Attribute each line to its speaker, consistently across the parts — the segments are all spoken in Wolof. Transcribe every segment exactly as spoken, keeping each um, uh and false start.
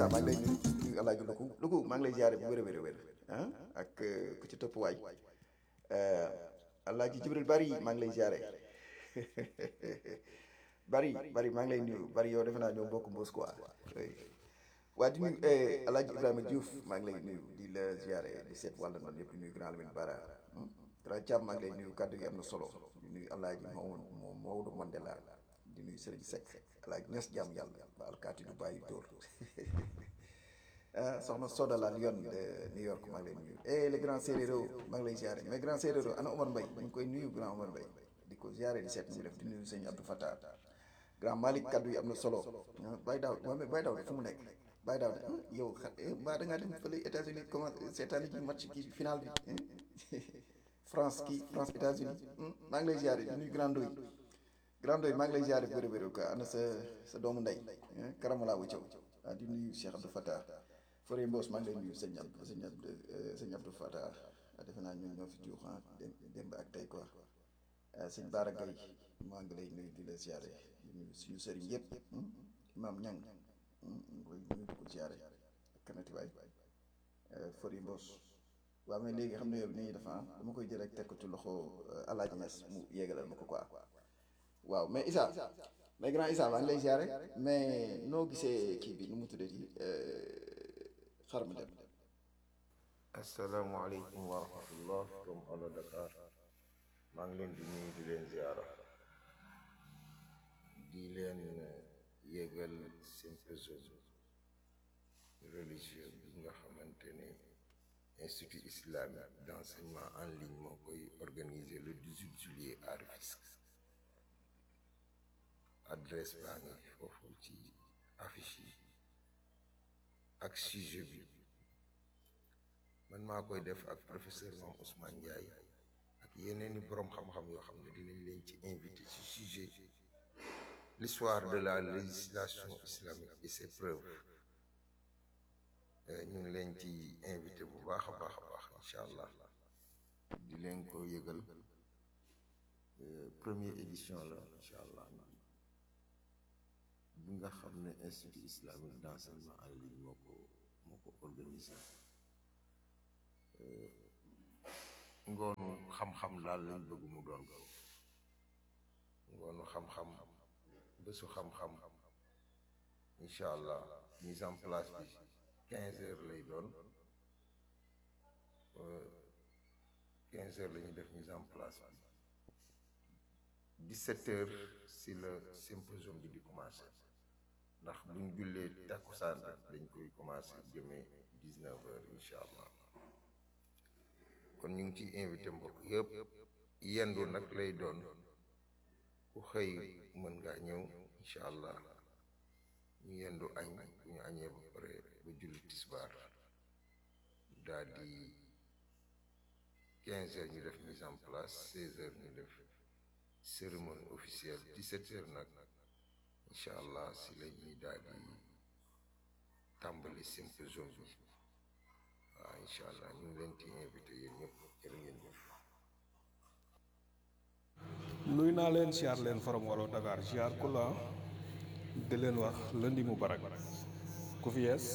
Speaker 1: Issa maa ngi lay nuyu nuyu El Hadj Louga Louga maa ngi lay ziare bu wér a wér a wér ah ak ku ci topp waay El Hadj Jibril Bari maa ngi lay ziare Bari Bari maa ngi lay nuyu Bari yow defe naa ñoo bokk mboos quoi waa di nuyu El Hadj Ibrahima Diouf maa ngi lay nuyu di la ziare di seet wàll noonu yëpp di nuyu grand Lamine Bara grand Thiam maa ngi lay nuyu kàddu gi am na solo di nuyu El Hadj Maodo Maodo Mandela di nuyu Serigne Seck El Hadj Niass jàmm yàlla ba alkaati du bàyyi dóor ah soxna Soda la Lyon de New York maa ngi lay nuyu eh le grand séeréero maa ngi lay ziare mais grand séeréero ana Omar Mbaye ñu ngi koy nuyu grand Omar Mbaye di ko ziare di seet mu def di nuyu sëñ Abdou Fattah grand Malick kaddu yi am na solo Baye Daw waaw mais Baye Daw fu mu nekk Baye Daw yow xa mbaa da ngaa dem fële États-Unis comment seetaani ci match kii final bi France kii France États-Unis maa ngi lay ziare di nuyu grand Ndoye grand Ndoye maa ngi lay ziare bëri bëri quoi ana sa sa doomu ndey Karamala wu Thiaw di nuyu Cheikh Abdou Fattah Fore Mbos maa ngi lay nuyu sëñ Abdou sëñ Abdou sëñ Abdou Fattah defe naa ñun ñoo fi juux ah démb ak tey quoi sëñ Baara Gaye maa ngi lay nuyu di la ziare di nuyu suñu sëriñ yëpp Imam Ñang koy nuyu di ko ziare ak kanati waay Fore Mbos waaw mais léegi xam ne yow nii dafa dama koy jël rek teg ko ci loxo Alaaji Ñas mu yéegalal ma ko quoi waaw mais Issa mais grand Issa maa ngi lay ziare mais noo gisee kii bi nu mu tuddati xar mi dem.
Speaker 2: asalaamaaleykum wa rahmatullah from Allo Dakar maa ngi leen di nuyu di leen ziara di leen yégal symposium religieux bi nga xamante ne institut islamique d'enseignement en ligne moo koy organiser le dix-huit juillet à Rufisque adresse baa ngi foofu ci affiche yi ak sujet bi man maa koy def ak professeur Mame Ousmane Ndiaye ak yeneen i boroom xam-xam yoo xam ne dinañ leen ci invité ci sujet l'histoire de la législation islamique et ses preuves ñu ngi leen ci invité bu baax a baax a baax incha allah di leen ko yëgal première édition la incha allah bi nga xam ne institut islamique d'enseignement en ligne moo ko moo ko organisé ngoonu xam-xam daal lañ bëgg mu doon ko ngoonu xam-xam bésu xam-xam incha allah mise en place bi quinze heures lay doon quinze heures la ñuy def mise en place bi dix-sept heures si le symposium bi di commencé ndax buñ jullee takkusaan rek dañ koy commencé jëmee dix-neuf heures incha allah kon ñu ngi ciy invité mbokk yëpp yendu nag lay doon ku xëy mën ngaa ñëw incha allah ñu yendu añ bu ñu añee ba pare ba julli tisbaar daal di quinze heures ñu def mise en place seize heures ñu def cérémonie officielle dix-sept heures nag incha allah si la ñuy daal di tàmbali symposium bi waaw incha allah ñu ngi leen ci invité yéen ñëpp jërë ngeen jëf.
Speaker 3: nuy naa leen siyaar leen forom Allo Dakar siyaar ku la di leen wax lundi mu barak ku fi yees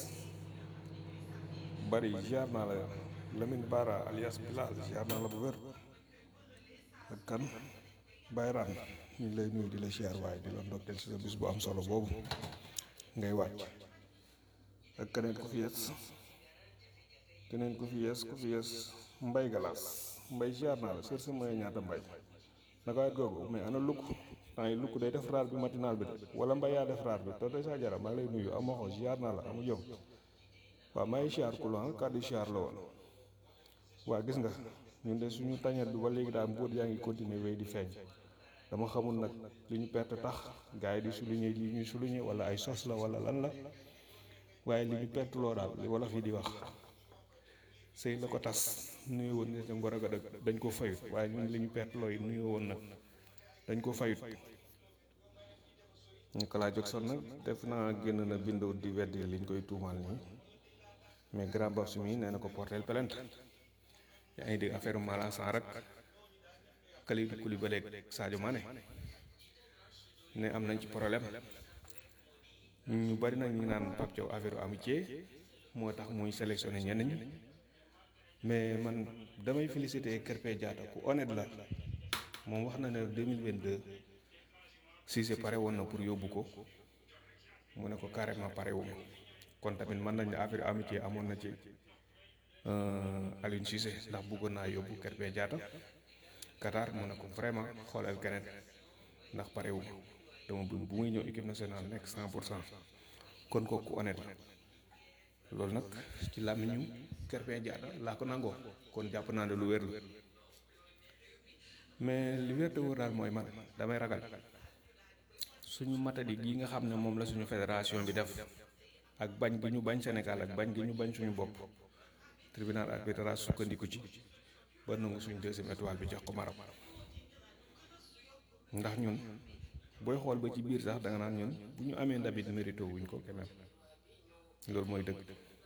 Speaker 3: bari siyaar naa la Lamine Bara alias Bilal siyaar naa la bu wér ak kan Bayraan ñu ngi lay nuyu di la siyaar waaye di la ndokkeel si sa bis bu am solo boobu ngay wàcc ak keneen ku fi yees keneen ku fi yees ku fi yees mbay galaas mbay siyaar naa la sër sa may ñaata mbay naka waay googu mais ana lukk temps yi lukk day def raar bi matinal bi de wala mbay yaa def raar bi te day saa jara maa ngi lay nuyu amoo xoo siyaar naa la amu jom waaw maa ngi siyaar ku la kàddu siyaar la woon waa gis nga ñun de suñu tañet bi ba léegi daal mbóot yaa ngi continuer wéy di feeñ dama xamul nag li ñu perte tax gars yi di souligner li ñuy souligner wala ay sos la wala lan la waaye li ñu perte loo daal li wolof yi di wax sëy la ko tas nuyu woon ne ngor aga dëgg dañ ko fayut waaye ñun li ñu perte looy nuyu woon nag dañ ko fayut Nicolas Jackson nag def naa génn na bindoo di weddi liñ koy tuumaal nii mais grand boss mi nee na ko porter plainte yaa ngi dégg affaire Malasan rek Kalidou Koulibaly ak Sadio Mané ne am nañ ci problème ñu bari nag ñu ngi naan Pape Thiaw affaire amitié moo tax muy sélectionné ñenn ñi mais man damay féliciter Krépin Diatta ku honnête la moom wax na ne deux mille vingt-deux Cissé pare woon na pour yóbbu ko mu ne ko carrément pare wu ma kon tamit mën nañ ne affaire amitié amoon na ci Aliou Cissé ndax bëggoon naa yóbbu Krépin Diatta Qatar mu ne ko vraiment xoolal keneen ndax pare wu ma dama bëgg bu muy ñëw équipe nationale nekk cent pour cent kon kooku honnête la loolu nag ci làmmiñu Krépin Diatta laa ko nangoo kon jàpp naa ne lu wér la mais li wér te wóor daal mooy man damay ragal suñu matadi gi nga xam ne moom la suñu fédération bi def ak bañ gi ñu bañ Sénégal ak bañ gi ñu bañ suñu bopp tribunal arbitral sukkandiku ci ba nangu suñu deuxième étoile bi jox ko Maroc ndax ñun booy xool ba ci biir sax da nga naan ñun bu ñu amee ndabit mérito wuñ ko quand même loolu mooy dëgg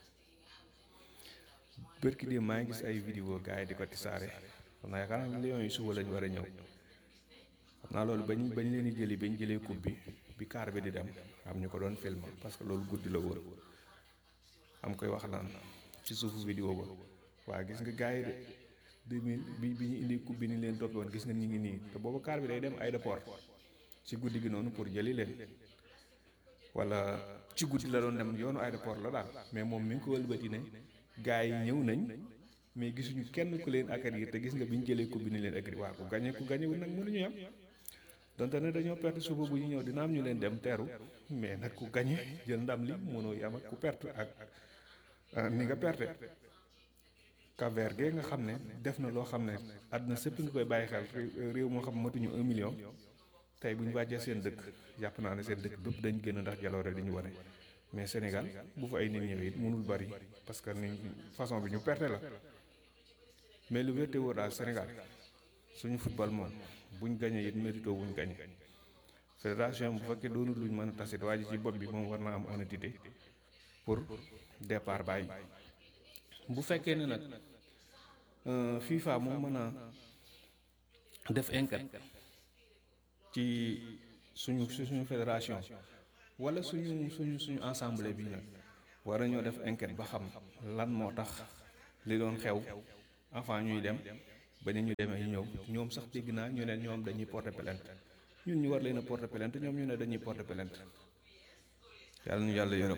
Speaker 3: bërki de maa ngi gis ay vidéo gars yi di ko tisaare xam naa yaakaar naa Lions yi suba lañ war a ñëw xam naa loolu bañ bañ leen di jëli bañ jëlee coupe bi bi kaar bi di dem am ñu ko doon film parce que loolu guddi la woon am koy wax naan ci suufu vidéo ba waaye gis nga gars yi de deux mille bi bi ñu indi coupe bi ni leen toppee woon gis nga ñu ngi nii te booba kaar bi day dem aéroport ci guddi gi noonu pour jëli leen wala ci guddi la doon dem yoonu aéroport la daal mais moom mi ngi ko wëlbati ne gars yi ñëw nañ mais gisuñu kenn ku leen accueillir te gis nga bi ñu jëlee coupe bi ni leen accueillir waaw ku gagné ku gagné wu nag mënuñu am donte ne dañoo perte suba bu ñu ñëw dina am ñu leen dem teeru mais nag ku gagné jël ndam li mënoo yam ak ku perte ak ni nga perte Cap-Vert nga xam ne def na loo xam ne àdduna sëpp nga koy bàyyi xel réew moo xam matuñu un million tey bu ñu wàccee seen dëkk jàpp naa ne seen dëkk bépp dañ gën a ndax jaloore di ñu wane mais Sénégal bu fa ay nit ñëwee it mënul bari parce que ni façon bi ñu perte la mais lu wér te wóor daal Sénégal suñu football moom buñ gañee it mérito wuñ gañe fédération bu fekkee doonul luñ mën a tasit waa ji ci bopp bi moom war naa am honnêteté pour départ bàyyi bu fekkee ne nag FIFA moo mën a def enquête ci suñu suñu fédération wala suñu suñu suñu assemblée bi nag war nañoo def enquête ba xam lan moo tax li doon xew avant ñuy dem ba ni ñu demee ñëw ñoom sax dégg naa ñu ne ñoom dañuy porter plainte ñun ñu war leen a porter plainte ñoom ñu ne dañuy porter plainte yàlla ñu yàlla yërëm.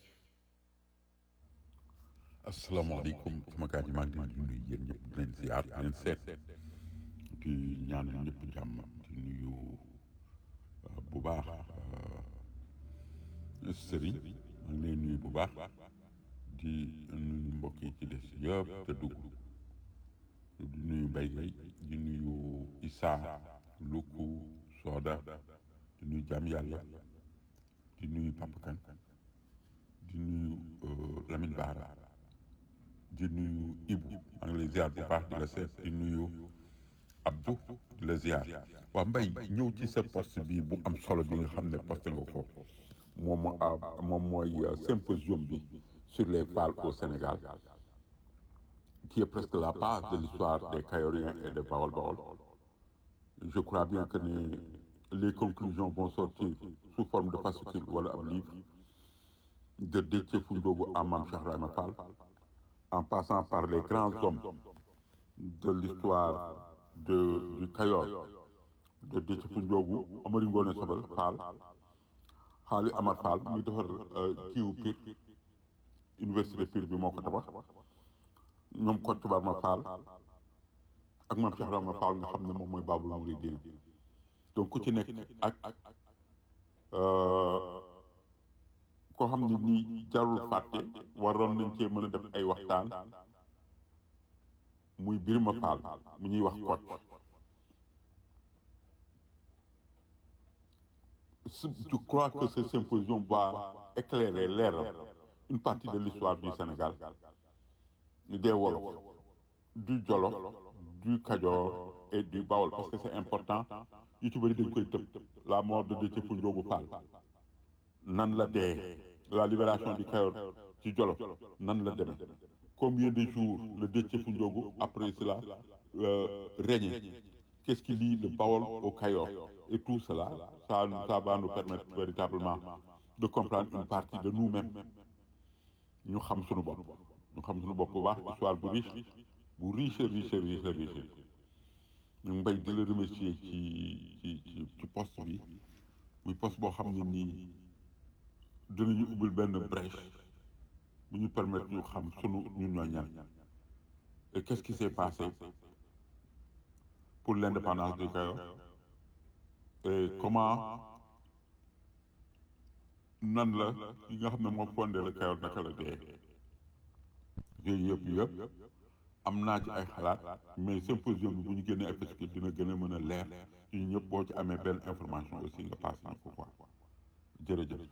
Speaker 4: asalaamaaleykum sama gars yi maa ngi leen di nuyu yéen ñëpp di leen ziar di leen seet di ñaanal ñëpp jàmm di nuyu bu baax sëriñ maa ngi leen nuyu bu baax di nuyu mbokk yi ci des yëpp te dugg di nuyu Mbaye Gueye di nuyu Issa Luku Soda di nuyu Jam Yàlla di nuyu Papa Kane di nuyu Lamine Bara di nuyu Ibou maa ngi lay ziar bu baax di la seet di nuyu Abdou di la ziar waa Mbaye ñëw ci sa poste bi bu am solo bi nga xam ne poste nga ko moom moom mooy symposium bi sur les pales au Sénégal qui est presque la base de l'histoire des Kayoriens et des Baol-Baol. Je crois bien que les, les conclusions vont sortir sous forme de fascicule ou un livre de Déthié Foundogo à Mame Cheikh Ibrahima Fall, en passant par les grands hommes de l'histoire de, du Kayor, de Déthié Foundogo, Amari Ngoné Sobel Fall, Khali Amar Fall, ñu defar kiiwu Pire, université Pire bi moo ko tabax ñoom Kocc Barma Fall ak Mame Cheikh Ibrahima Fall nga xam ne moom mooy Babul Mouridina donc ku ci nekk ak koo xam ne nii jarul fàtte waroon nañ cee mën a def ay waxtaan muy Birima Fall mu ñuy wax Kocc je crois que ce symposium va éclairer leeral une partie de l'histoire du Sénégal des Wolof, du Jolof, du Kajoor et du Baol parce que c'est important yu ci bëri dañ koy tëb la mort de Déthié Foundiougu Fall nan la dee la libération du Kajoor ci Jolof nan la demee combien de jours le Déthié Foundiougu après cela euh, régné qu'est-ce qui lie le Baol au Kajoor et tout cela ça ça va nous permettre véritablement de comprendre une partie de nous-mêmes ñu xam suñu bopp ñu xam suñu bopp bu baax histoire bu riche bu riche riche riche riche ñu ngi bay di la remercier ci ci ci ci poste bi muy poste boo xam ne nii dinañu ubbil benn brèche bu ñu permettre ñu xam sunu ñun ñoo ñan et qu'est-ce qui s'est passé pour l'indépendance du Cayor et comment nan la yi nga xam ne moo fondé le Cayor naka la dee yooyu yëpp yëpp am naa ci ay xalaat mais symposium bi bu ñu génnee ay perspectives dina gën a mën a leer ñu ñëpp boo ci amee benn information aussi nga passe na ko quoi jërëjëf.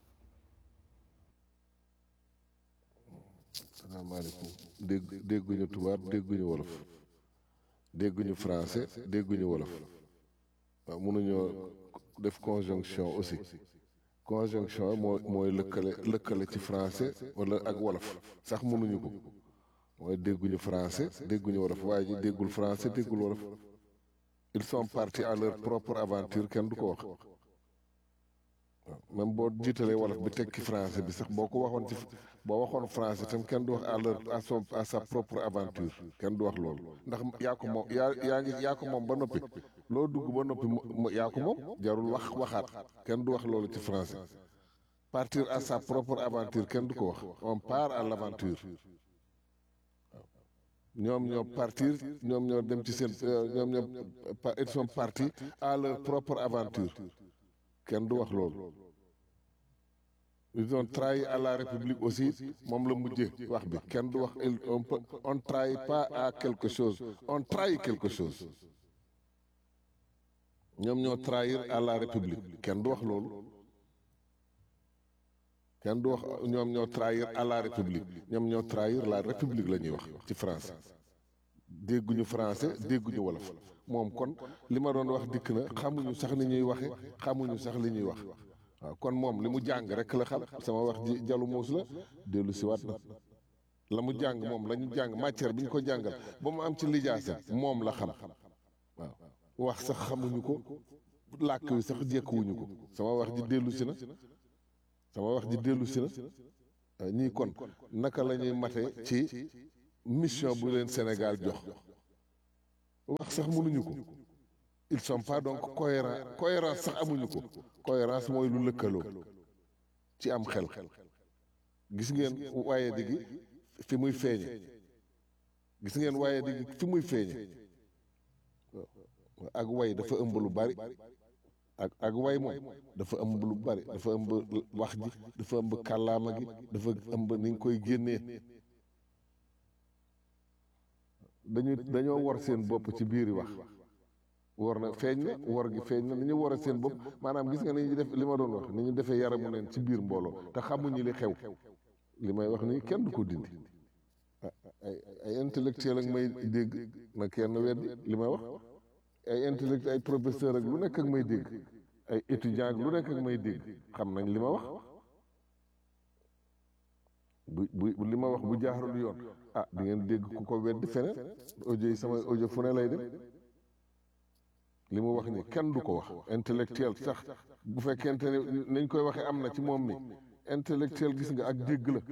Speaker 5: salaamaaleykum dégg dégguñu tubaab dégguñu wolof dégguñu français dégguñu wolof waaw mënuñoo def conjonction aussi conjonction mooy mooy lëkkale lëkkale ci français wala ak wolof sax mënuñu ko mooy dégguñu français dégguñu wolof waaye ji déggul français déggul wolof ils sont partis à leur propre aventure kenn du ko wax waaw même boo jiitalee wolof bi tekki français bi sax boo ko waxoon ci boo waxoon français tam kenn du wax à leur à son à sa propre aventure kenn du wax loolu ndax yaa ko moom yaa yaa ngi yaa ko moom ba noppi loo dugg ba noppi mu yaa ko moom jarul wax waxaat kenn du wax loolu ci français partir à sa propre aventure kenn du ko wax on part à l'aventure ñoom ñoo partir ñoom ñoo dem ci seen ñoom ñoo ils sont partis à leur propre aventure kenn du wax loolu ils ont trahi à la république aussi moom la mujjee wax bi kenn du wax on peut on trahit pas à quelque chose on trahit quelque chose ñoom ñoo trahir à la république kenn du wax loolu kenn du wax ñoom ñoo trahir à la république ñoom ñoo trahir la république la ñuy wax ci français dégguñu français dégguñu wolof moom kon li ma doon wax dikk na xamuñu sax ni ñuy waxe xamuñu sax li ñuy wax waaw kon moom li mu jàng rek la xam sama wax ji jalu muus la dellu si waat na la mu jàng moom la ñu jàng matière bi ñu ko jàngal ba mu am ci lijaasa moom la xam waaw wax sax xamuñu ko làkk wi sax jekkuwuñu ko sama wax ji dellu si na sama wax ji dellu si na ñii kon naka la ñuy mate ci mission bu leen Sénégal jox wax sax mënuñu ko ils sont pas donc cohérents cohérence sax amuñu ko cohérence mooy lu lëkkaloo ci am xel gis ngeen waaye digi fi muy feeñe gis ngeen waaye digi fi muy feeñe ak way dafa ëmb lu bari ak ak way moom dafa ëmb lu bari dafa ëmb wax ji dafa ëmb kàllaama gi dafa ëmb ni ñu koy génnee dañu dañoo war seen bopp ci biir wax war na feeñ na war gi feeñ na ni ñu war a seen bopp maanaam gis nga ni ñu def li ma doon wax ni ñu defee yaramu neen ci biir mbooloo te xamuñu li xew li may wax nii kenn du ko dindi ay ay intellectuel ak may dégg na kenn weddi li may wax ay intellectuel ay professeur ak lu nekk ak may dégg ay étudiant ak lu nekk ak may dégg xam nañ li ma wax bu bu li ma wax bu jaarul yoon ah di ngeen dégg ku ko weddi feneen audio yi sama audio fu ne lay dem li mu wax ni kenn du ko wax intellectuel sax bu fekkente ne nañ koy waxee am na ci moom mi intellectuel gis nga ak dégg la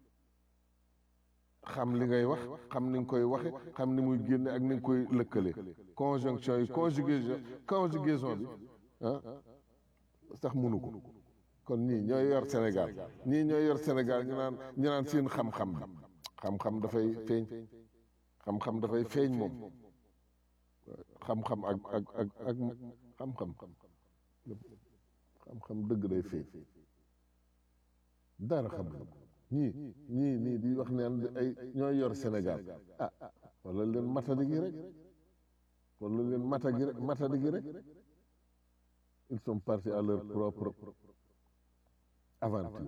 Speaker 5: xam li ngay wax xam ni nga koy waxe xam ni muy génne ak ni nga koy lëkkalee conjonction yi conjugaison conjugaison bi ah sax mënu ko kon ñii ñooy yor Sénégal ñii ñooy yor Sénégal ñu naan ñu naan seen xam-xam bi xam-xam dafay feeñ xam-xam dafay feeñ moom xam-xam ak ak ak ak xam-xam xam-xam dëgg day feeñ dara xam na ñii ñii nii di wax neen ay ñooy yor Sénégal ah wala leen matadi gi rek wala leen mata gi rek matadi gi rek ils sont partis à leur propre aventure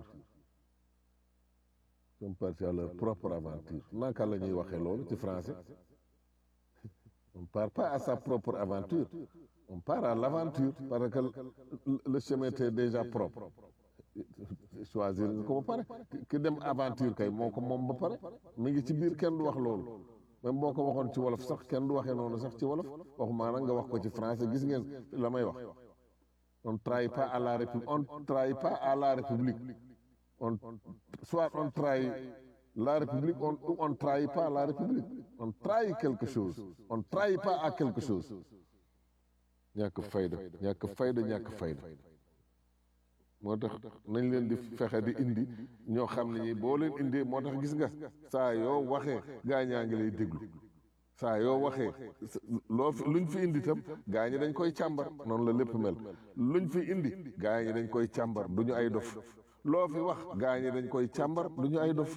Speaker 5: ils sont partis à leur propre aventure naka la ñuy waxee loolu ci français on part pas à sa propre aventure on part à l'aventure parce que le chemin était déjà propre choisir nga ko ba pare ki dem aventure kay moo ko moom ba pare mi ngi ci biir kenn du wax loolu même boo ko waxoon ci wolof sax kenn du waxee noonu sax ci wolof waxumaa nag nga wax ko ci français gis ngeen la may wax on ne trahit pas à la République, on ne trahit pas à la République. On, soit on trahit la République, on, ou on ne trahit pas la République. On trahit quelque chose. On ne trahit pas à quelque chose. ñàkk fayda ñàkk fayda ñàkk fayda moo tax nañ leen di fexe di indi ñoo xam ne ñi boo leen indee moo tax gis nga saa yoo waxee gaa ñaa ngi lay déglu saa yoo waxee loo fi luñ fi indi itam gaa ñi dañ koy càmbar noonu la lépp mel luñ fi indi gaa ñi dañ koy càmbar du ñu ay dof loo fi wax gaa ñi dañ koy càmbar du ñu ay dof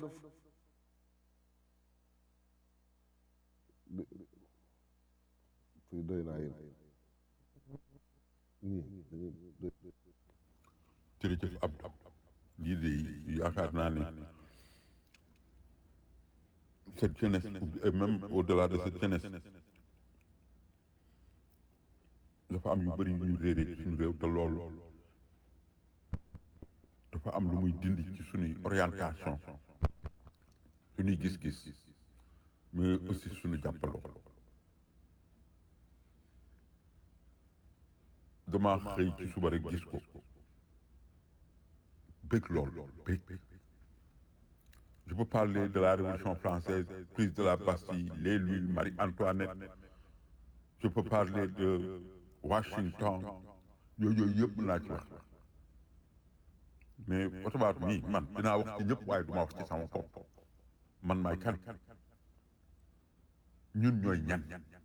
Speaker 5: fii doy naa yéen
Speaker 4: jërëjëf Abdou lii de yaakaar naa ne cette jeunesse et même au-delà de cette jeunesse dafa am yu bëri yu ñu réeré ci suñu réew te loolu dafa am lu muy dindi ci suñuy orientation suñuy gis-gis mais aussi suñu jàppaloo dama xëy ci suba rek gis ko bëgg lool bëgg je peux parler de la Révolution française, prise de la Bastille, les Lules, Marie-Antoinette, je peux parler de Washington yooyu yooyu yëpp naa ci wax mais otobaatu mii man dinaa wax ci ñëpp waaye duma wax ci sama bopp man maay kan ñun ñooy ñan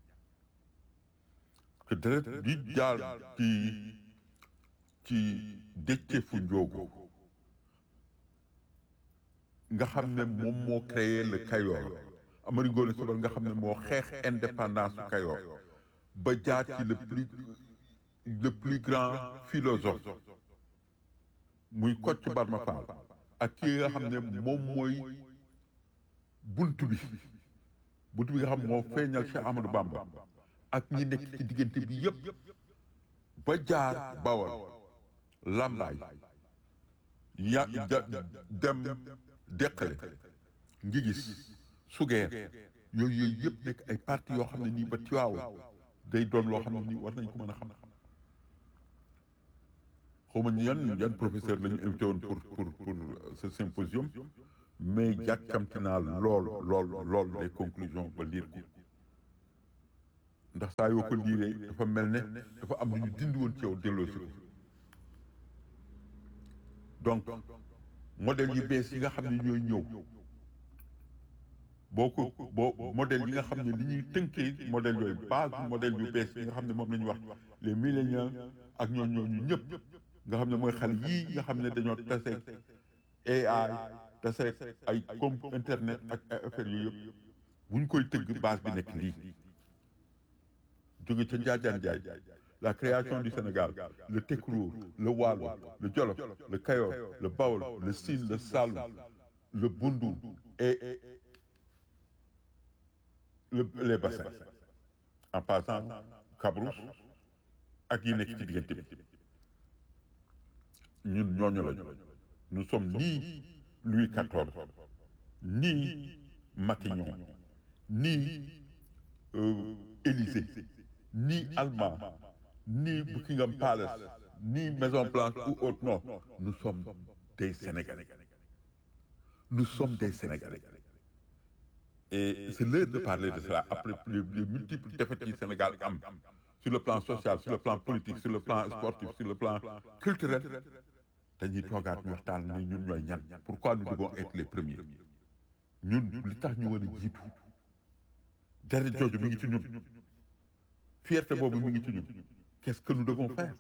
Speaker 4: que deret di jaar ci ci Déthié Fu Ndiogou nga xam ne moom moo créé le Kayor Amari Ngoone Sobel nga xam ne moo xeex indépendance su Kayor ba jaar ci le plus le plus grand philosophe muy Kocc Barma Fall ak ki nga xam ne moom mooy buntu bi buntu bi nga xam moo feeñal Cheikh Amadou Bamba ak ñi nekk ci diggante bi yëpp ba jaar Bawol Lambaay ya dem Deqale ngi gis sugeer yooyu yooyu yëpp nekk ay parti yoo xam ne nii ba Tiwaawu day doon loo xam ne nii war nañ ko mën a xam xaw ma yan yan professeur la ñu invité woon pour pour pour ce symposium mais jàkkamti naa lool lool lool les conclusions ba lire ko ndax saa yoo ko liiree dafa mel ne dafa am lu ñu dindi woon ci yow delloo si ko donc modèle yu bees yi nga xam ne ñooy ñëw boo ko boo modèle yi nga xam ne li ñuy tënkee modèle yooyu base modèle yu bees yi nga xam ne moom la ñu wax les milléniaux ak ñoo ñooñu ñëpp nga xam ne mooy xale yii nga xam ne dañoo taseeg A I taseeg ay comme internet ak ay affaires yooyu yëpp bu ñu koy tëgg base bi nekk lii jóge ca Njaajaan Njaay la création du Sénégal, le Tekrour, le Waalo, le Jolof, le Kayor, le Baol, le Sine, le Saloum, le Bundu et le, les bassins. En passant, Kabrousse ak yi nekk ci diggante bi ñun ñooñu lañu nous sommes ni Louis quatorze ni Matignon ni euh, Élysée ni Allemand ni Buckingham Palace, ni Maison Blanche ou autre, non. Nous sommes des Sénégalais. Nous sommes des Sénégalais. Et c'est l'heure de parler de cela après les, les multiples défaites du Sénégal am sur le plan social, sur le plan politique, sur le plan sportif, sur le plan culturel. dañuy toogaat ñu waxtaan ne ñun ñooy ñan pourquoi nous devons être les premiers ñun li tax ñu war a jiitu deret jooju mi ngi ci ñun fierté boobu mi ngi ci ñun. Qu'est-ce que nous devons faire?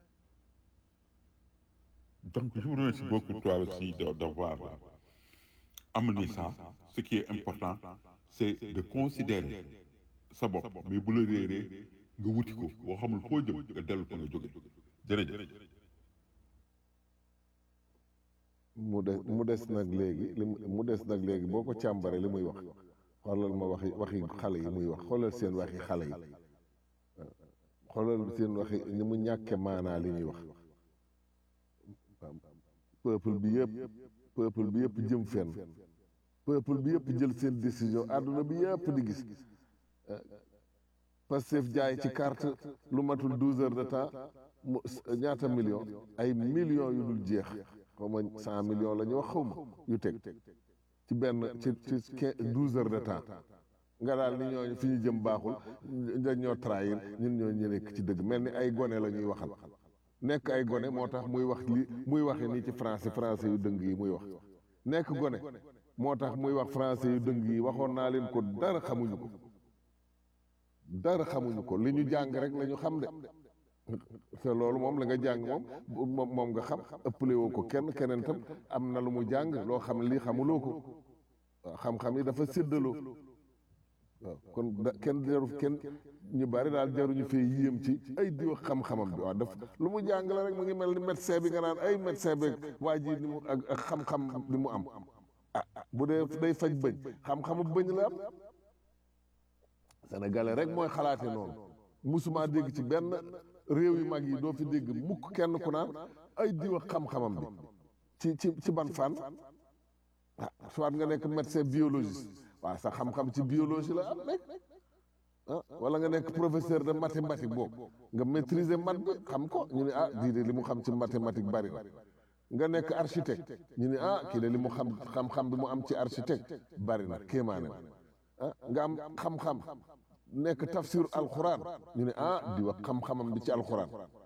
Speaker 4: Donc, je vous remercie beaucoup, toi aussi, d'avoir amené ça. Ce qui est important, c'est de considérer sa bopp. Mais bu la réeree nga wuti ko boo xamul foo jëm nga dellu ko nga jóge jërëjëf.
Speaker 5: mu des mu des nag léegi li mu des nag léegi boo ko càmbaree li muy wax xoolal ma waxi waxi xale yi muy wax xoolal seen waxi xale yi. xoolal seen waxi ni mu ñàkke maanaa li ñuy wax peuple bi yëpp peuple bi yëpp jëm fenn peuple bi yëpp jël seen décision àdduna bi yëpp di gis Pastef jaay ci carte lu matul douze heures de temps mu ñaata millions ay millions yu dul jeex xaw ma cent millions la ñu wax xaw ma yu teg ci benn ci ci douze heures de temps nga daal ni ñooñu fi ñu jëm baaxul dañ ñoo trahir ñun ñoo ñu nekk ci dëgg mel ni ay gone la ñuy waxal nekk ay gone moo tax muy wax li muy waxe nii ci français français yu dëng yi muy wax nekk gone moo tax muy wax français yu dëng yi waxoon naa leen ko dara xamuñu ko dara xamuñu ko li ñu jàng rek la ñu xam de te loolu moom la nga jàng moom moom nga xam ëppale woo ko kenn keneen tam am na lu mu jàng loo xam lii xamuloo ko waaw xam-xam yi dafa séddaloo waaw kon da kenn jaru kenn ñu bari daal jaruñu fee yéem ci ay diwa xam-xamam bi waaw daf lu mu jàng la rek mu ngi mel ni médecin bi nga naan ay médecin bi waa ji ni mu ak ak xam-xam bi mu am ah bu dee day faj bëñ xam-xamu bëñ la am sénégalais rek mooy xalaate noonu musuma dégg ci benn réew yu mag yi doo fi dégg mukk kenn ku naan ay diwa xam-xamam bi ci ci ci ban fan ah soit nga nekk médecin biologiste waaw sa xam-xam ci biologie la am rek ah wala nga nekk professeur de mathématique boobu nga maîtriser math bi xam ko ñu ne ah dii de li mu xam ci mathématique bari na nga nekk architecte ñu ne ah kii de li mu xam xam-xam bi mu am ci architecte bari na kéemaane ah nga am xam-xam nekk tafsir alxuraan ñu ne ah di wax xam-xamam bi ci alxuraan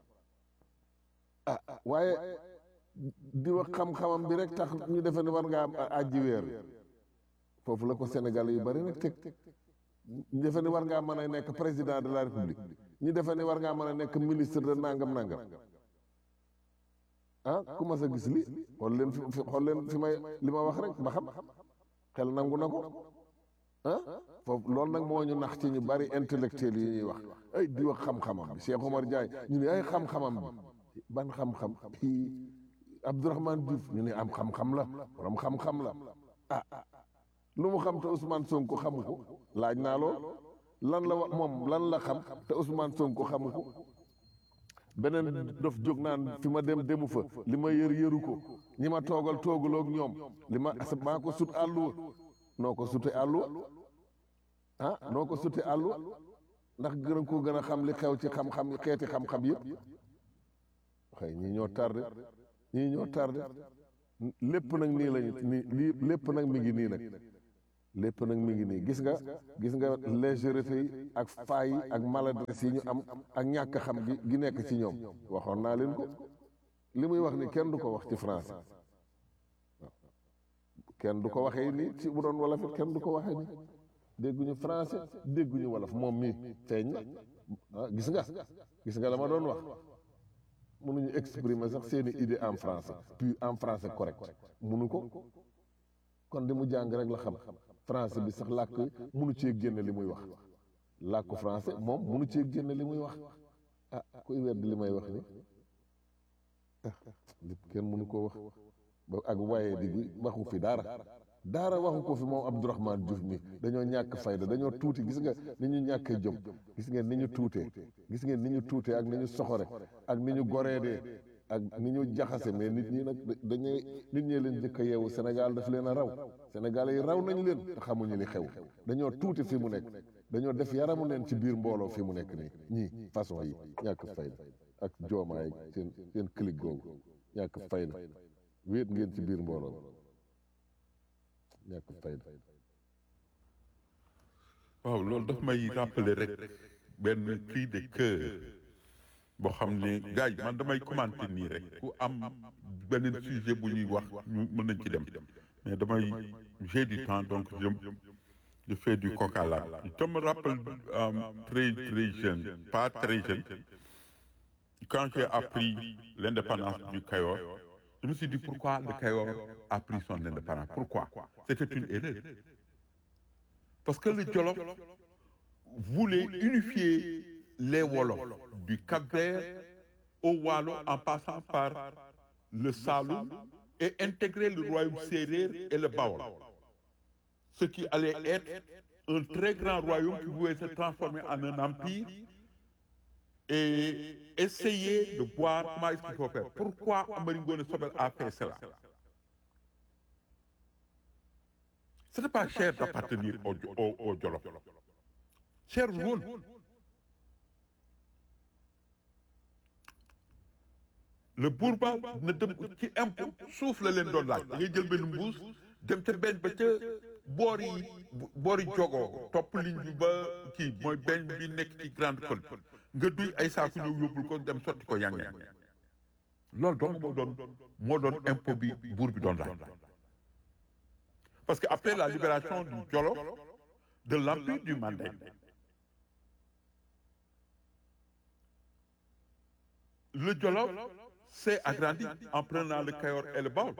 Speaker 5: ah waaye di wax xam-xamam bi rek tax ñu defe ne war ngaa am aji weer foofu la ko Sénégal yu bari nag teg ñu defe ne war ngaa mën a nekk président de la république ñu defe ne war ngaa mën a nekk ministre de nangam nangam ah ku ma sa gis li xool leen fi xool leen fi may li ma wax rek ba xam xel nangu na ko ah foofu loolu nag moo ñu nax ci ñu bari intellectuel yi ñuy wax ay di wax xam-xamam bi Cheikh Omar Diagne ñu ne ay xam-xamam bi ban xam-xam kii Abdourahmane Diouf ñu ne am xam-xam la borom xam-xam la ah lu mu xam te Ousmane Sonko xamu ko laaj naa lool lan la wax moom lan la xam te Ousmane Sonko xamu ko beneen dof jóg naan fi ma dem demu fa li ma yër yëru ko ñi ma toogal toogaloog ñoom li ma maa ko sut àlluwa noo ko sute àlluwa ah noo ko sute àlluwa ndax gën a ko gën a xam li xew ci xam-xam xeeti xam-xam yëpp xëy ñii ñoo tardé ñii ñoo tardé lépp nag nii lañu nii lii lépp nag mi ngi nii nag lépp nag mi ngi nii gis nga gis nga légèreté yi ak faay yi ak maladresse yi ñu am ak ñàkk xam gi gi nekk ci ñoom waxoon naa leen ko li muy wax ni kenn du ko wax ci français waaw kenn du ko waxee nii ci bu doon wolof it kenn du ko waxee nii dégguñu français dégguñu wolof moom mii feeñ na ah gis nga gis nga la ma doon wax mënuñu exprimer sax seeni idée en français puis en français correct mënu ko kon li mu jàng rek la xam français bi sax làkk mënu cee génne li muy wax làkku français moom mënu cee génne li muy wax ah kuy weddi li may wax ni ah lépp kenn mënu koo wax ba ak waaye di bi waxu fi dara daara waxu ko fi moom Abdourahmane Diouf mi dañoo ñàkk fayda dañoo tuuti gis nga ni ñu ñàkkee jom gis ngeen ni ñu tuutee gis ngeen ni ñu tuutee ak ni ñu soxore ak ni ñu goreedee ak ni ñu jaxase mais nit ñi nag dañuy nit ñee leen jëkk a yeewu Sénégal daf leen a raw Sénégal yi raw nañu leen te xamuñu li xew dañoo tuuti fi mu nekk dañoo def yaramu leen ci biir mbooloo fi mu nekk nii ñii façon yi ñàkk fayda ak joomaay seen seen clique googu ñàkk fayda wéet ngeen ci biir mbooloo ñàkk fayda
Speaker 4: waaw loolu daf may rappeler rek benn cri de cœur boo xam ne gars yi man damay commenter nii rek ku am beneen sujet bu ñuy wax ñu mën nañ ci dem mais damay j'ai du temps donc je je fais du coq à l'âne. Je me rappelle euh, très très jeune, pas très jeune, quand j'ai appris l'indépendance du Cayor, je me suis dit pourquoi le Cayor a pris son indépendance. Pourquoi? C'était une erreur. Parce que le Jolof voulait unifier les Wolofs du Cap-Vert au Waalo en passant par le Saloum et intégrer le royaume Sérère et le Baol. Ce qui allait être un très grand royaume qui pouvait se transformer en un empire et essayer de voir comment est-ce qu'il faut faire. Pourquoi Amari Ngoone Sobel a fait cela? Ce n'est pas cher d'appartenir au, au, au Jolof. Cher woon le buur ba na dem ci impôt suuf la leen doon laaj da ngay jël benn mbuus dem ca benn ba ca boori boori jogoo topp ligne bi ba kii mooy benn bi nekk ci grande côte nga duy ay saaku ñëw yóbbul ko dem sotti ko yang yang loolu donc moo doon moo doon impôt bi buur bi doon laaj parce que après la libération du Jolof de l'empire du Mandeng le Jolof s'est agrandi en prenant le Cayor et le Baol.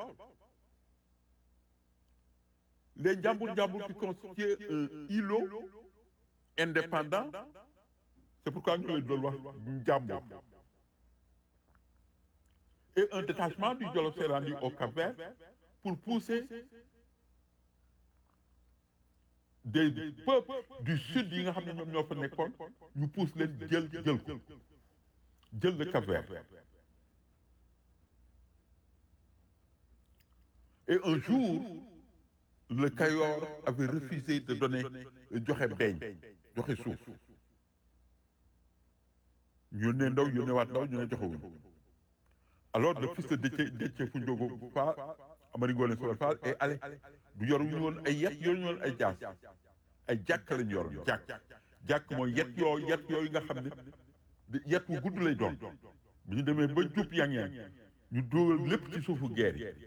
Speaker 4: Les Njambur-Njambur qui constituaient un îlot indépendant, c'est pourquoi nous le wax Njambur. Et un détachement du Jolof s'est rendu au Cap-Vert pour pousser des peuples du sud yi nga xam ne ñoom ñoo fa nekkoon ñu pousse leen jël jël ko jël le Cap-Vert. Et un jour, le Cayor avait refusé de donner joxe beeñ joxe suuf ñu ne ndaw ñu ne waat ndaw ñu ne joxewuñ alors le fils de Déthié Déthié Foundiougu Fall Amari Ngoone Sobel Fall est allé du yoruñu woon ay yet yoruñu woon ay jaas ay jàkk lañu yoroon jàkk jàkk mooy yet yoo yet yooyu nga xam ne yet wu gudd lay doon bi ñu demee ba jub yang-yang ñu dóogal lépp ci suufu geer yi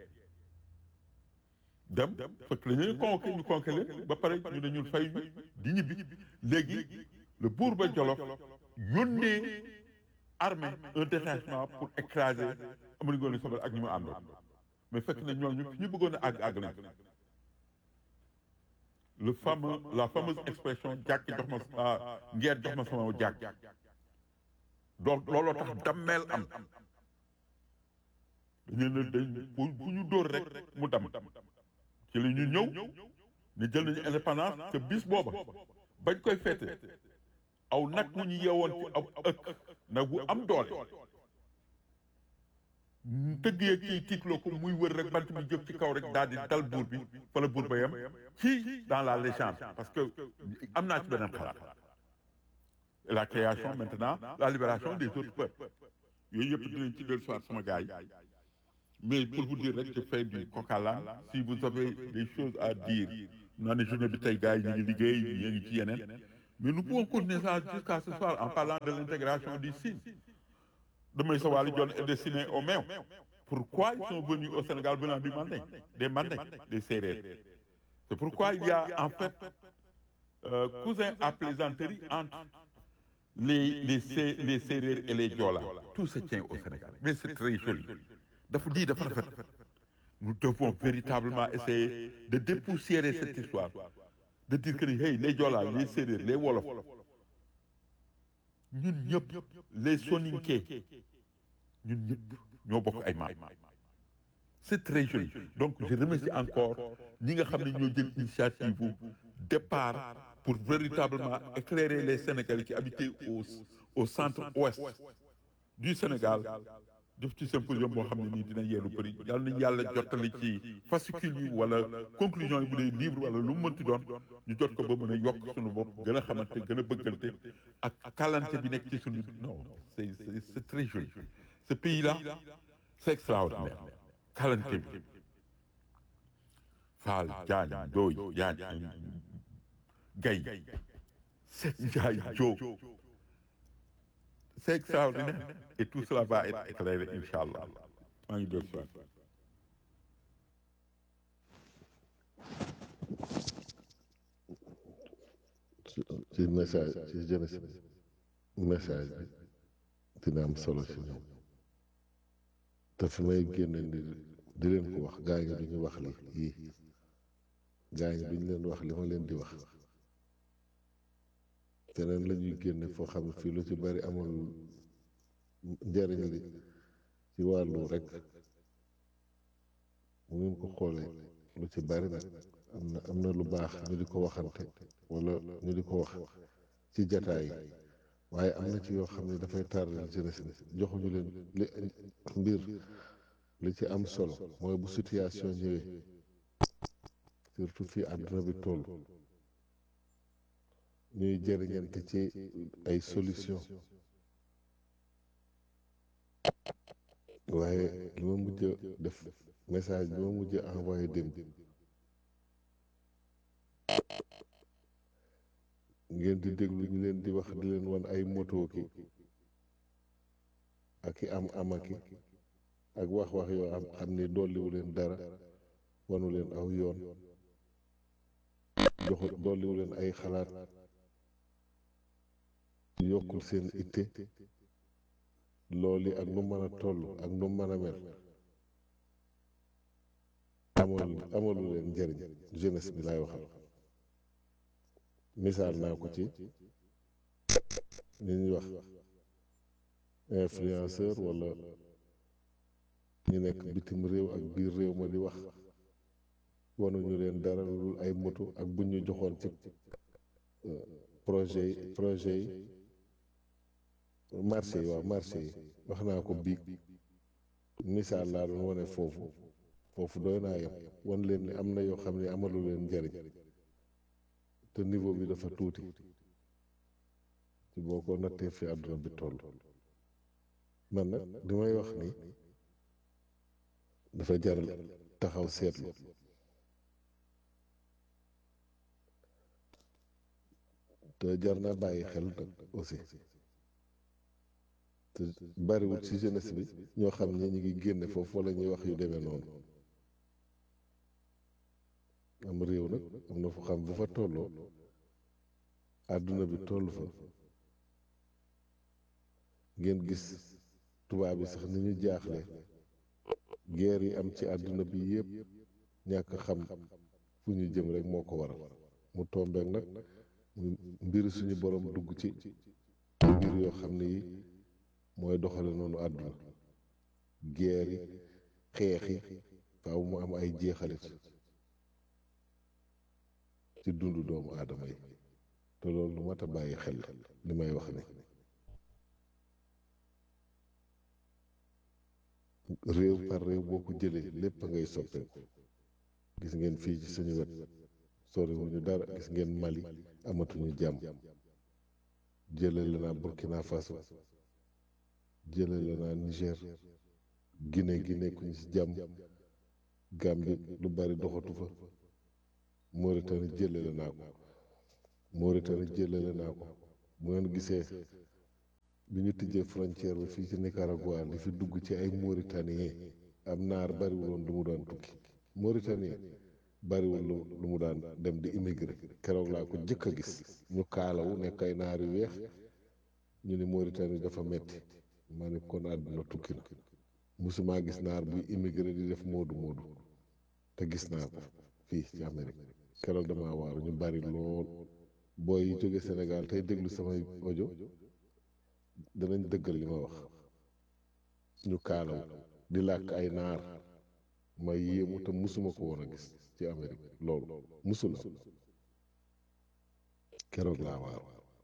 Speaker 4: dem fekk la ñu convoqué ñu convoqué leen ba pare ñu ne ñun fay di ñibbi léegi le buur ba Jolof yónnee armée un détachement pour écraser Amari Ngoone Sobel ak ñi mu àndoon mais fekk na ñooñu fi ñu bëggoon a àgg àgg nañ le fameux la fameuse expression jàkk jox ma ngeer jox ma sama jàkk donc looloo tax dammeel am dañu ne dañ bu ñu dóor rek mu dam ci la ñu ñëw ne jël nañu indépendance te bis booba bañ koy feete aw nag wu ñu yeewoon ci aw ëkk nag bu am doole tëgg yeeg kii tiitloo ko muy wër rek bant bi jóg ci kaw rek daal di dal buur bi fa la buur ba yem ci dans la légende parce que am naa ci beneen xalaat la création maintenant la libération des autres peuples yooyu yëpp dinañ ci dellu soir sama gars yi mais pour vous dire rek je fais du coq à l'âne si vous avez des choses à dire naa ne journée bi tey gars yi ñu ngi liggéey ñu ngi ci yeneen mais nous pouvons continuer ça jusqu'à ce soir en parlant de l'intégration du Sine de Maïssa Wali Dione est destiné aux Méo. Pourquoi ils sont venus au Sénégal venant du Manding, des Manding, des Sérères. C'est pourquoi il y a en fait euh, cousin à plaisanterie entre les, les, Sé- les Sérères et les Diola. Tout se tient au Sénégal. Mais c'est très joli. Dafa di dafa rafet. Nous devons véritablement essayer de dépoussiérer cette histoire. De dire que hey, les Diola, les Sérères, les Wolof, ñun ñëpp les Soninké ñun ñëpp ñoo bokk ay maam c'est très joli donc je remercie encore ñi nga xam ne ñoo jël initiative bu départ pour véritablement éclairer les Sénégalais qui habitaient au au centre-ouest du Sénégal def ci symposium boo xam ne nii dina yeelu bëri yàlla nañu yàlla jottali ci fascicule yi wala conclusion yi bu dee livre wala lu mu mënti doon ñu jot ko ba mën a yokk suñu bopp gën a xamante gën a bëggante ak kalante bi nekk ci suñu non c'est c'est c'est très joli ce pays là c'est extraordinaire kalante bi Fall Diagne Ndoye Diagne Gaye Seck Ndiaye Diop c'est extraordinaire et tout cela va être éclairé inchallah maa ngi déglu si waat.
Speaker 5: ci message ci jeunesse message bi dina am solo ci ñoom te fi may génne di di leen ko wax gaa yi duñu wax li yii gaa yi duñu leen wax li ma leen di wax teneen la ñuy génne foo xam ne fii lu ci bari amul njariñ li ci wàllu rek bu ngeen ko xoolee lu ci bari nag am na am na lu baax ñu di ko waxante wala ñu di ko wax ci jataay yi waaye am na ci yoo xam ne dafay tardel jeunesse bi joxuñu leen li mbir li ci am solo mooy bu situation ñëwee surtout fii àdduna bi toll ñuy jëriñante ci ay solution waaye li ma mujj a def message bi ma mujj a envoyé démb ngeen di déglu ñu leen di wax di leen wan ay moto ki ak i am amaki ak wax-wax yoo am xam ni dolliwu leen dara wanu leen aw yoon joxu dolliwu leen ay xalaat yokkul seen itte loolu ak nu mën a toll ak nu mën a mel amal amalu leen njëriñ jeunesse bi laay waxal misaal naa ko ci li ñuy wax influenceur wala ñu nekk bitim réew ak biir réew ma di wax wanuñu leen dara lu dul ay moto ak bu ñu joxoon ci projet yi projet yi marché yi waaw marché yi wax naa ko biig misaal laa doon wane foofu foofu doy naa yem wan leen ni am na yoo xam ne amalu leen njariñ te niveau bi dafa tuuti ci boo ko nattee fi àdduna bi toll man nag li may wax ni dafa jar taxaw seetlu te jar naa bàyyi xel nag aussi te bariwul ci jeunesse bi ñoo xam ne ñu ngi génne foofu wala ñuy wax yu demee noonu am réew nag am na fu xam bu fa tolloo àdduna bi toll fa ngeen gis tubaab yi sax ni ñu jaaxle guerre yi am ci àdduna bi yépp ñàkk xam fu ñu jëm rek moo ko waral mu tombeek nag mbir suñu borom dugg ci mbir yoo xam ne yi mooy doxale noonu àdduna guerre yi xeex yi faaw mu am ay jeexalit ci dundu doomu aadama yi te loolu lu mat a bàyyi xel li may wax ni réew par réew boo ko jëlee lépp a ngay soppeeku gis ngeen fii ci suñu wet soriwuñu dara gis ngeen Mali amatuñu jàmm jëlale naa Burkina Faso jëlale naa Niger Guinée gi nekkuñu ci jàmm Gambie lu bari doxatu fa Mauritanie jëlale naa ko Mauritanie jëlale naa ko bu ngeen gisee bi ñu tijjee frontière bi fii ci Nicaragua li fi dugg ci ay Mauritanien am naar bariwuloon lu mu daan tukki Mauritanien bariwul lu lu mu daan dem di immigré keroog laa ko jëkk a gis ñu kaalawu nekk ay naar yu weex ñu ni Mauritanie dafa metti ma ne kon àdduna tukki na musumaa gis naar buy immigré di def moodu moodu te gis naa ko fii ci Amérique keroog damaa waaru ñu bari lool booy yi jóge Sénégal tey déglu samay audio danañ dëggal li ma wax ñu kaalaw di làkk ay naar ma yéemu te musuma ko woon a gis ci Amérique loolu musul keroog laa waaw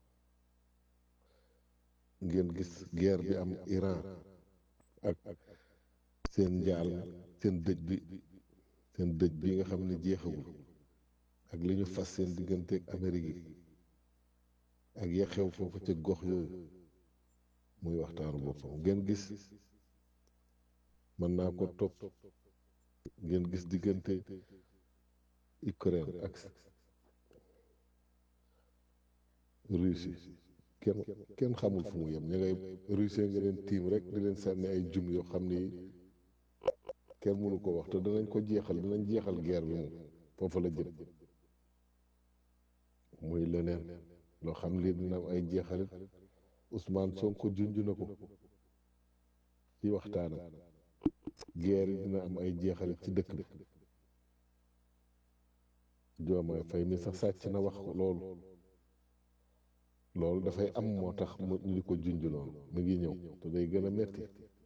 Speaker 5: ngeen gis guerre bi am Iran ak seen njaal seen dëj bi seen dëj bi nga xam ne jeexagul ak li ñu fas seen digganteeg Amérique yi ak ya xew foofu ca gox yooyu muy waxtaanu boppam ngeen gis mën naa ko topp ngeen gis diggante Ukraine ak Russie kenn kenn xamul fu mu yem ña ngay Russie nga leen tiim rek di leen sànni ay jum yoo xam ni kenn mënu ko wax te danañ ko jeexal danañ jeexal guerre bi moom foofu la jëm muy leneen loo xam lii dina am ay jeexalit Ousmane Sonko junj na ko ci waxtaanam guerre yi dina am ay jeexalit ci dëkk bi Diomaye Faye mi sax sàcc na wax loolu loolu dafay am moo tax mu ñu di ko junj loolu mu ngi ñëw te day gën a metti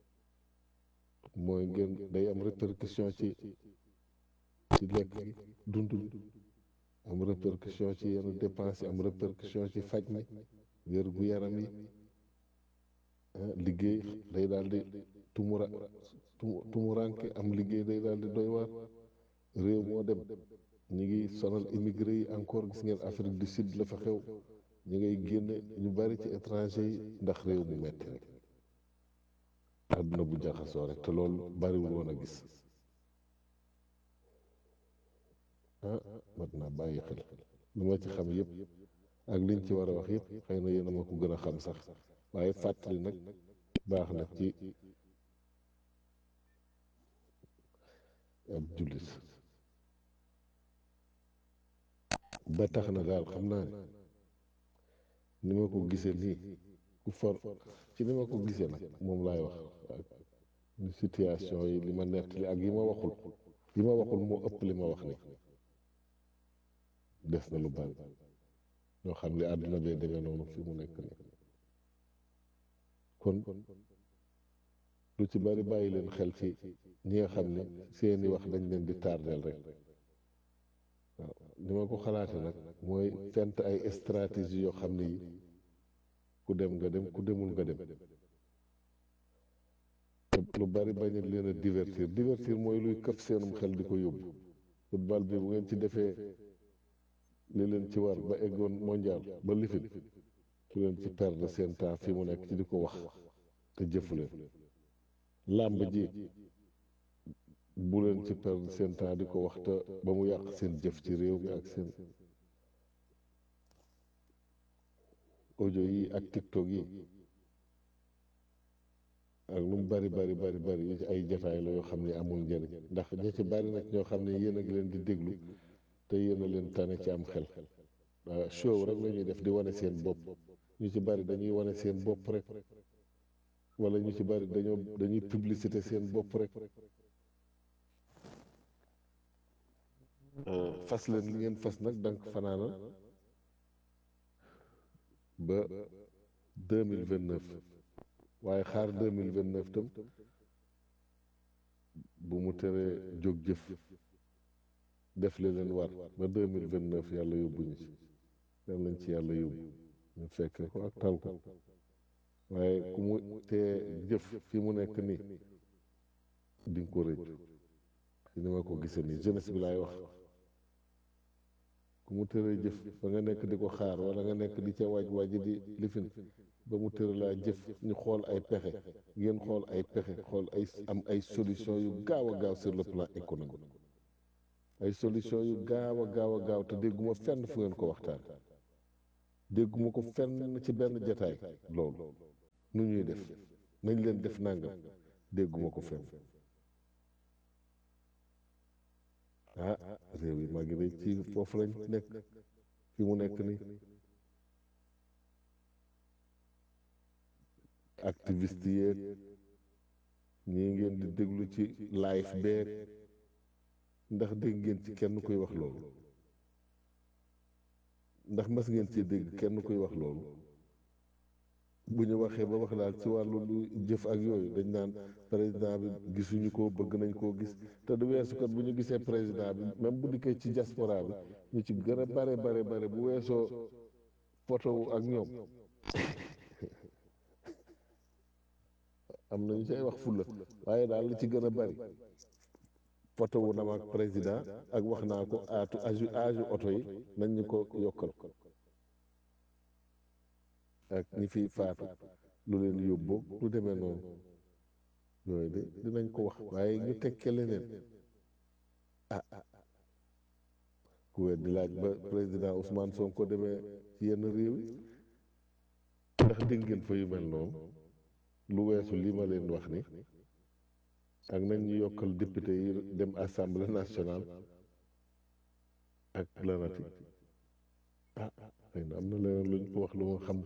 Speaker 5: mooy gën day am répercussion ci ci lekk gi dund bi am répercussion ci yenn dépense yi am répercussion ci faj mi wér gu yaram yi liggéey day daal di tumura tumuranke am liggéey day daal di doy waar réew moo dem ñu ngi sonal immigré yi encore gis ngeen Afrique du Sud la fa xew ñu ngay génne ñu bari ci étranger yi ndax réew mu metti rek àdduna bu jaxasoo rek te loolu bariwul woon a gis ah mat naa bàyyi xel lu ma ci xam yëpp ak liñ ci war a wax yëpp xëy na yéen a ma ko gën a xam sax waaye fàttali nag baax na ci ab jullit ba tax na daal xam naa ne ni ma ko gisee nii ku for ci ni ma ko gisee nag moom laay wax ni situation yi li ma nettali ak yi ma waxul yi ma waxul moo ëpp li ma wax ni des na lu bari ñoo xam ne àdduna bee demee noonu fi mu nekk nii kon lu ci bari bàyyi leen xel ci ñi nga xam ne seeni wax dañ leen di tardeel rek waaw ni ma ko xalaate nag mooy fent ay stratégie yoo xam ne yi ku dem nga dem ku demul nga dem lu bari bañ leen a divertir divertir mooy luy këf seenum xel di ko yóbbu football bi bu ngeen ci defee li leen ci war ba eggoon mondial ba lifin ku leen ci perdre seen temps fi mu nekk ci di ko wax te jëfu leen làmb ji bu leen ci perdre seen temps di ko wax te ba mu yàq seen jëf ci réew mi ak seen audio yi ak tiktok yi ak lu mu bari bari bari bari yi ci ay jataay la yoo xam ne amul njëriñ ndax ña ci bari nag ñoo xam ne yéen a ngi leen di déglu te yéen a leen tane ci am xel waaw show rek la ñuy def di wane seen bopp ñu ci bari dañuy wane seen bopp rek wala ñu ci bari dañoo dañuy publicité seen bopp rek fas leen li ngeen fas nag dank fanaana ba deux mille vingt neuf waaye xaar deux mille vingt neuf tam bu mu teree jóg jëf def li leen war ba deux mille vingt neuf yàlla yóbbu ñu ci dem nañ ci yàlla yóbbu ñu fekk ko ak tal ko waaye ku mu tee jëf fi mu nekk nii di nga ko rëccu ci ni ma ko gisee nii jeunesse bi laay wax ku mu tëree jëf ba nga nekk di ko xaar wala nga nekk di ca waaj waaj di lifin ba mu tëre laa jëf ñu xool ay pexe ngeen xool ay pexe xool ay am ay solution yu gaaw a gaaw sur le plan économique ay solution yu gaaw a gaaw a gaaw te dégguma fenn fu ngeen ko waxtaan dégguma ko fenn ci benn jataay loolu nu ñuy def nañ leen def nangam dégguma ko fenn ah réew yi maa ngi day ci foofu lañ nekk fi mu nekk nii activiste yeeg ñii ngeen di déglu ci live beeg ndax dégg ngeen ci kenn kuy wax loolu ndax mas ngeen ci dégg kenn kuy wax loolu bu ñu waxee ba wax daal ci wàllu lu jëf ak yooyu dañ naan président bi gisuñu ko bëgg nañ koo gis te du weesu kat bu ñu gisee président bi même bu dikkee ci diaspora bi ñu ci gën a bare bare bare bu weesoo photo wu ak ñoom am nañu cay wax fulla waaye daal li ci gën a bari photo wu na ma ak président ak wax naa ko aatu aju aju oto yi nañ ñu ko yokkal ak ñi fiy faatu lu leen yóbboo lu demee noonu yooyu de dinañ ko wax waaye ñu tekke leneen ah ku wet di laaj ba président Ousmane Sonko demee ci yenn réew yi ndax dégg ngeen fa yu mel noonu lu weesu lii ma leen wax ni ak nañ ñu yokkal député yi dem assemblée nationale ak lanati ah xëy na am na leneen luñ ko wax lu ma xam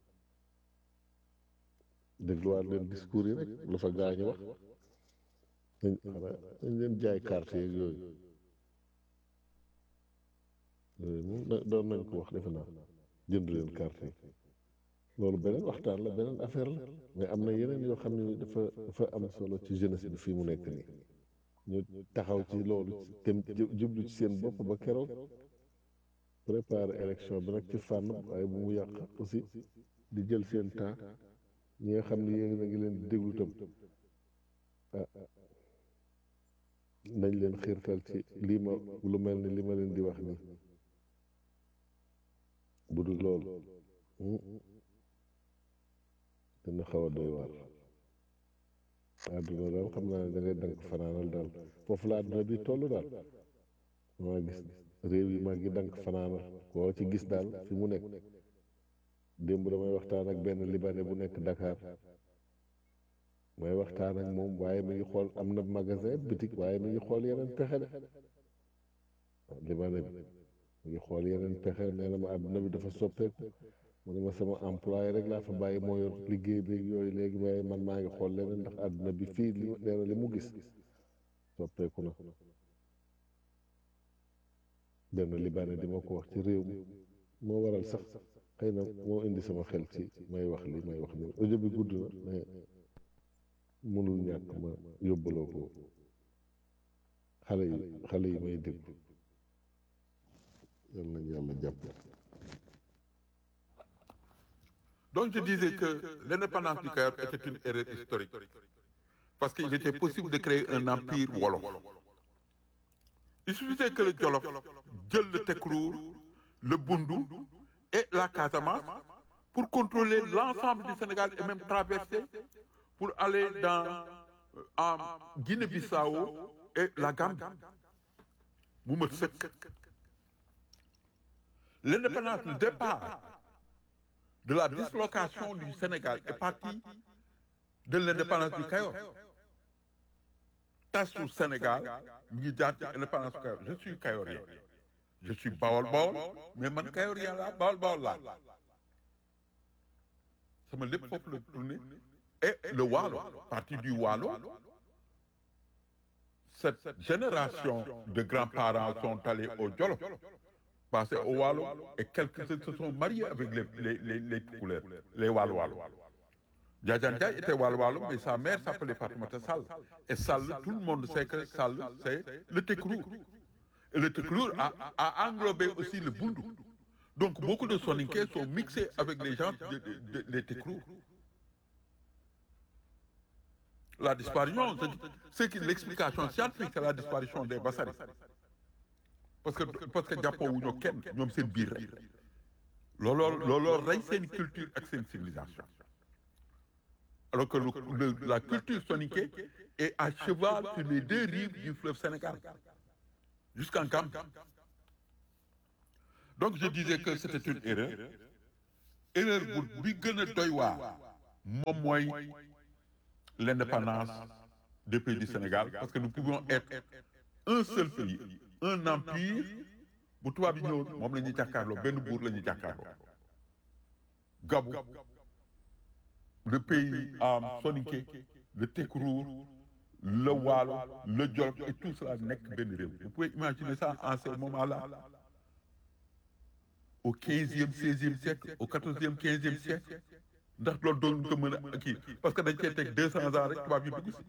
Speaker 5: dégluwaat leen discours yi rek lu fa gaañu wax dañ xanaa dañ leen jaay carte yeeg yooyu yooyu moom doon nañ ko wax defe naa jënd leen carte yi loolu beneen waxtaan la beneen affaire la mais am na yeneen yoo xam ne dafa dafa am solo ci jeunesse bi fii mu nekk nii ñu taxaw ci loolu te jublu ci seen bopp ba keroog préparer élection bi nag ci fànn waaye bu mu yàq aussi di jël seen temps ñi nga xam ne yéen a ngi leen di déglu tam ah nañ leen xiirtal ci lii ma lu mel ni li ma leen di wax nii bu dul loolu dina xaw a doy waar àdduna daal xam naa ne da ngay dank fanaanal daal foofu la àdduna bi toll daal maa gis réew yi maa ngi dank fanaanal koo ci gis daal fi mu nekk démb damay waxtaan ak benn libanais bu nekk Dakar may waxtaan ak moom waaye mi ngi xool am na magasin boutique waaye mi ngi xool yeneen pexe de waaw libanais bi mi ngi xool yeneen pexe nee na ma àdduna bi dafa soppeeku mu ne ma sama employé rek laa fa bàyyi moo yor liggéey bi yooyu léegi waaye man maa ngi xool leneen ndax àdduna bi fii li nee na li mu gis soppeeku na benn libanais di ma ko wax ci réew mi moo waral sax xëy na moo indi sama xel ci may wax li may wax ni audio bi gudd na mais mënul ñàkk ma yóbbaloo ko xale yi xale yi may déglu yal nañu yàlla jàpp.
Speaker 4: Donc je disais que l'indépendance du Cayor était une erreur historique parce qu'il était possible de créer un empire wolof. Il suffisait que le Jolof jël le Tekruur, le Bundu et la Casamance pour contrôler l'ensemble du Sénégal et même traverser pour aller dans en Guinée-Bissau et la Gambie. mu mat sëkk. L'indépendance, le départ de la dislocation du Sénégal est parti de l'indépendance du Cayor. Tasu Sénégal mi ngi jaar ci indépendance du Cayor. Je suis Cayorien. Je suis Bawol Bawol mais man Cayorien laa Bawol Bawol laa. sama lépp foofu la tourné et le Waalo, parti du Waalo. Cette génération de grands-parents sont allés au Jolof, passés au Waalo, et quelques-uns se sont mariés avec les, les, les, les Toucouleurs, les Waalo Waalo. Djadjan Ndiaye était Waalo Waalo, mais sa mère s'appelait Fatoumata Sall. Et Sall, tout le monde sait que Sall, c'est le Tekruur. Et le Tekruur a, a englobé aussi le Bundu. Donc beaucoup de Soninké sont mixés avec les gens de, de, de, de Tekruur. La disparition, c'est que l'explication scientifique, c'est la disparition des Bassari. Parce que parce que Japon ou ñoo kenn ñoom seen biir rek looloo looloo rey seen culture ak seen civilisation. Alors que le, le, la culture soninké est à cheval sur les deux rives du fleuve Sénégal, jusqu'en Gambie. Donc je disais que c'était une erreur. Erreur bu bi gën a doy waar moom mooy l'indépendance des pays du Sénégal, parce que nous pouvons être un seul pays, un empire bu tubaab yi ñëw moom la ñuy jàkkaarloo benn buur la ñuy jàkkaarloo. Gabou, le pays am soninké, le Tekruur, le Waalo, le Jolof et tout cela nekk benn réew. Vous pouvez imaginer ça en ce moment-là, au quinzième, seizième siècle, au quatorzième, quinzième siècle. ndax loolu doon ko mën a kii parce que dañ cee teg deux cents ans rek tubaab yi dugg si.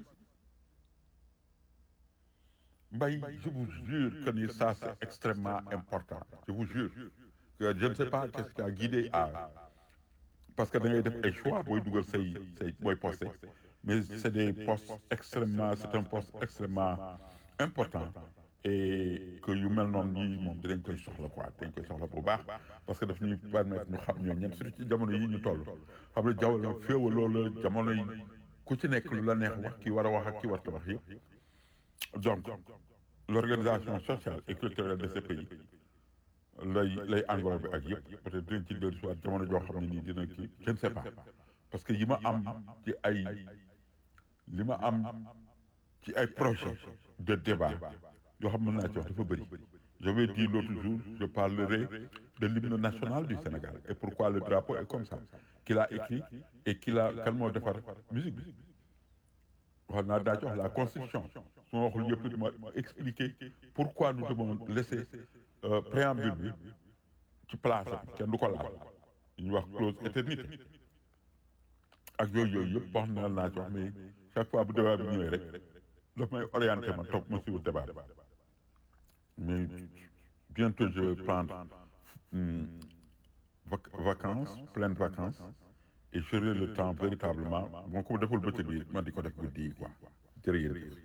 Speaker 4: Mbaye, je vous jure que ni ça c'est extrêmement important. Je vous jure que je ne sais pas qu'est-ce qui a guidé à parce que da ngay def ay choix booy dugal say say booy posté mais c'est des postes extrêmement c'est un poste extrêmement important et que yu mel noonu ñii moom dinañ koy soxla quoi dinañ koy soxla bu baax parce que daf ñuy permettre ñu xam ñoom ñen surtout ci jamono yi ñu toll xam ne jaww la féewa loolu jamono yi ku ci nekk lu la neex wax ki war a wax ak ki warta wax yëpp. Donc l'organisation sociale et culturelle de ce pays lay lay englobé ak yëpp peut-être dinañ ci dellu soit jamono joo xam ne nii dina kii je ne sais pas parce que yi ma am ci ay li ma am ci ay projet de débat yoo xam ne mën naa ci wax dafa bëri. J'avais dit l'autre jour, je parlerai de l'hymne national du Sénégal et pourquoi le drapeau est comme ça, qu'il a écrit et qu'il a kan moo defar musique bi. Wax naa daa ci wax la constitution su ma waxul yëpp ma expliquer pourquoi nous devons laisser euh, préambule bi ci place am kenn du ko laal ñu wax clause éternité ak yooyu yooyu yëpp wax na naa ci wax mais chaque fois bu débat bi ñëwee rek daf may orienté ma toog ma suivre débat mais bientôt je vais prendre hum, vac vacances pleines vacances et j'aurai le temps véritablement moo ko deful bëccëg bi ma di ko def guddi yi quoi jërëjëf.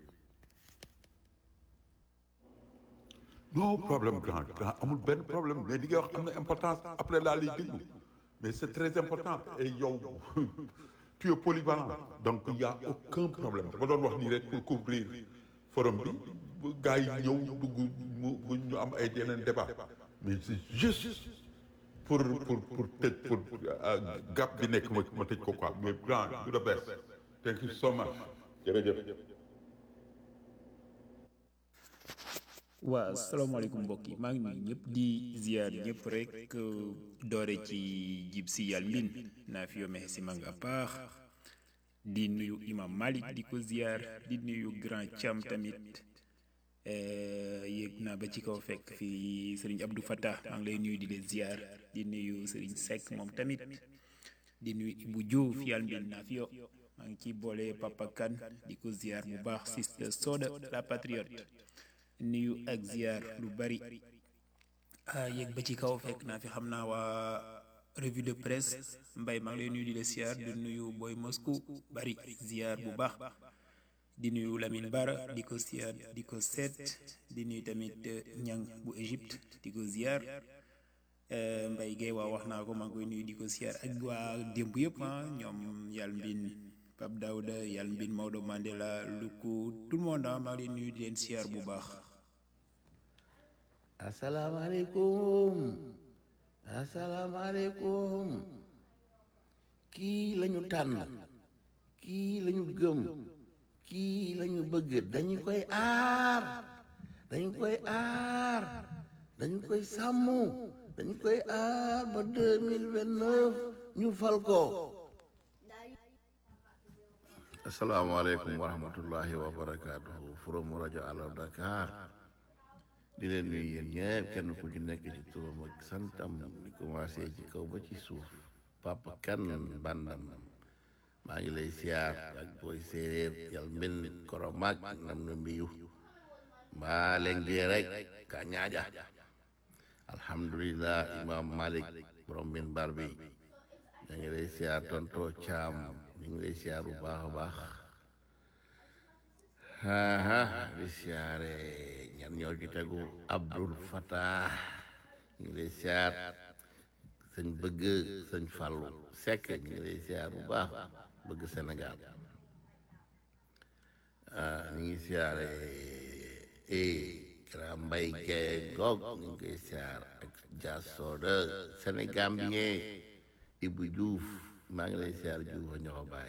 Speaker 4: Non problème grand grand amul benn problème mais li nga wax am na importance après laa lay déglu mais c'est très important et yow tu es polyvalent donc il y a aucun problème dama doon wax nii rek pour couvrir forum bi bu gars yi ñëw dugg mu ñu am ay yeneen débat mais c'est juste pour pour pour tëj pour gap bi nekk ma ma tëj ko quoi mais grand du the best thank you so much jërëjëf.
Speaker 6: waaw salaamaaleykum mbokk yi maa ngi nuyu ñëpp di ziar ñëpp rek doore ci jib si yàlla mbin naa fi yoo mexe si ma nga baax di nuyu imam Malik di ko ziar di nuyu grand Thiam tamit yéeg naa ba ci kaw fekk fii Serigne Abdou Fattah maa ngi lay nuyu di leen ziar di nuyu Serigne Seck moom tamit di nuyu Ibou Diouf yàlla mbin naa fi yoo maa ngi ci boole Papa Kane di ko ziar bu baax Sister Soda la patriote nuyu ak ziar lu bari yéeg ba ci kaw fekk naa fi xam naa waa revue de presse mbay maa ngi lay nuyu di la ziar di nuyu Boy Moscou bari ziar bu baax di nuyu Lamine Bara di ko ziar di ko seet di nuyu tamit ñang bu Égypte di ko ziar mbay gay waa wax naa ko maa ngi koy nuyu di ko ziar ak waa démb yëpp ah ñoom yàlla mbin Pape Daouda yàlla mbin Maodo Mandela Luku tout le monde ah maa ngi leen nuyu di leen ziar bu baax.
Speaker 7: asalaamaaleykum asalaamaaleykum kii lañu tànn kii lañu gëm kii lañu bëgg dañu koy aar dañu koy aar dañu koy sàmm dañu koy aar ba deux mille vingt-neuf ñu fal ko. asalaamaaleykum wa rahmatullahi wa barakaatuhu from rajo Allo Dakar di leen nuyu yéen ñëpp kenn ku ci nekk ci turam ak santam di commencé ci kaw ba ci suuf Papa Kane bandam maa ngi lay siyaar ak booy séeréer yal mbin koromaak nam na mbiyu mbaa leen di rek ka ñaaja alhamdulillah imam Malik borom mbin bar bi ñu ngi lay siyaar tonto Caam ñu ngi lay siyaar bu baax a baax aha di siyaare ñan ñoo ci tegu Abdul Fattah ñu ngi lay siyaar sëñ bëgg sëñ Fàllu Sekk ñu ngi lay siyaar bu baax bëgg Sénégal ñu ngi siyaare e grand Mbay Gaye Gog ñu ngi koy siyaar ak Dia Soda Sénégambien Ibou Diouf maa ngi lay siyaar Diouf a ñoxo baay